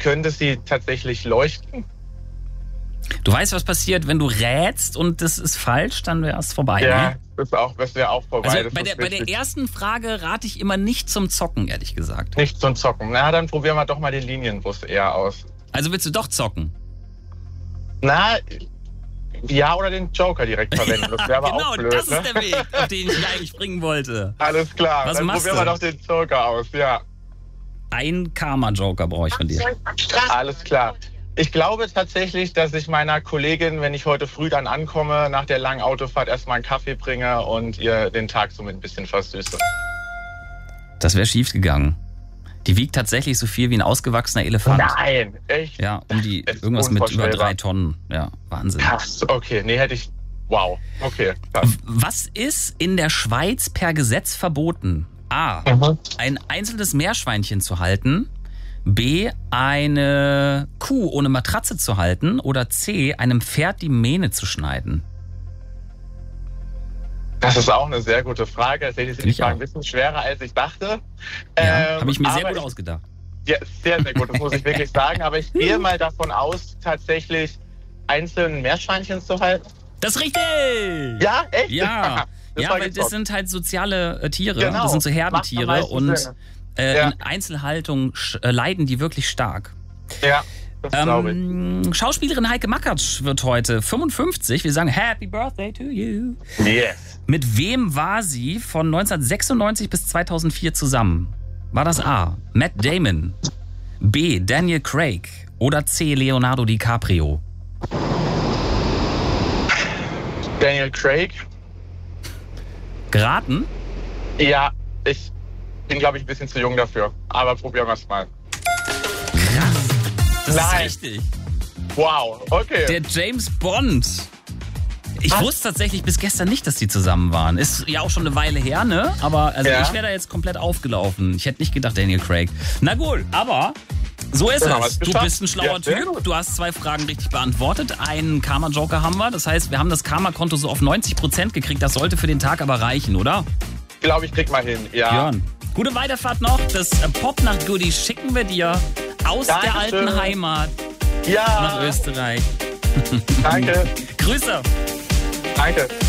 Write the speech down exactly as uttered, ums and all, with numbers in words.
könnte sie tatsächlich leuchten? Du weißt, was passiert, wenn du rätst und das ist falsch, dann wäre es vorbei. Ja, ne? das, ist auch, das wäre auch vorbei. Also das bei ist der, bei der richtig. ersten Frage rate ich immer nicht zum Zocken, ehrlich gesagt. Nicht zum Zocken. Na, dann probieren wir doch mal den Linienbus eher aus. Also willst du doch zocken? Na, ja, oder den Joker direkt verwenden. Das wäre aber genau, auch blöd, das ne? ist der Weg, auf den ich eigentlich bringen wollte. Alles klar, Was dann machst probieren wir du? doch den Joker aus, ja. Ein Karma-Joker brauche ich von dir. Alles klar. Ich glaube tatsächlich, dass ich meiner Kollegin, wenn ich heute früh dann ankomme, nach der langen Autofahrt erstmal einen Kaffee bringe und ihr den Tag somit ein bisschen versüße. Das wäre schief gegangen. Die wiegt tatsächlich so viel wie ein ausgewachsener Elefant. Nein, echt? Ja, um die Das ist irgendwas mit über unvorstellbar. drei Tonnen. Ja, Wahnsinn. Krass, okay, nee, hätte ich... Wow, okay, krass. Was ist in der Schweiz per Gesetz verboten? A. Mhm. Ein einzelnes Meerschweinchen zu halten. B. Eine Kuh ohne Matratze zu halten. Oder C. Einem Pferd die Mähne zu schneiden. Das ist auch eine sehr gute Frage. Tatsächlich sind Finde die ich Fragen auch. ein bisschen schwerer, als ich dachte. Ja, Ähm, habe ich mir sehr aber gut ich- ausgedacht. Ja, sehr, sehr gut, das muss ich wirklich sagen. Aber ich gehe mal davon aus, tatsächlich einzelne Meerschweinchen zu halten. Das ist richtig! Ja, echt? Ja, Das ja war weil das geklopft. sind halt soziale äh, Tiere. Genau. Das sind so Macht am Herdentiere. meisten Und Sinn. äh, Ja. in Einzelhaltung sch- äh, leiden die wirklich stark. Ja, das glaube ich. Ähm, Schauspielerin Heike Makatsch wird heute fünfundfünfzig. Wir sagen Happy Birthday to you. Yes. Mit wem war sie von neunzehnhundertsechsundneunzig bis zweitausendvier zusammen? War das A. Matt Damon, B. Daniel Craig oder C. Leonardo DiCaprio? Daniel Craig. Geraten? Ja, ich bin, glaube ich, ein bisschen zu jung dafür. Aber probieren wir es mal. Krass. Das Nein. ist richtig. Wow, okay. Der James Bond. Ich Was? wusste tatsächlich bis gestern nicht, dass die zusammen waren. Ist ja auch schon eine Weile her, ne? Aber also Ja. ich wäre da jetzt komplett aufgelaufen. Ich hätte nicht gedacht, Daniel Craig. Na gut, aber so ist Dann haben es. wir's Du geschafft. bist ein schlauer Ja, sehr Typ. gut. Du hast zwei Fragen richtig beantwortet. Einen Karma-Joker haben wir. Das heißt, wir haben das Karma-Konto so auf neunzig Prozent gekriegt. Das sollte für den Tag aber reichen, oder? Ich glaube, ich krieg mal hin. Ja. Björn. Gute Weiterfahrt noch. Das äh, Pop-Nacht-Goodie schicken wir dir aus der Dankeschön. alten Heimat Ja. nach Österreich. Danke. Grüße. Danke.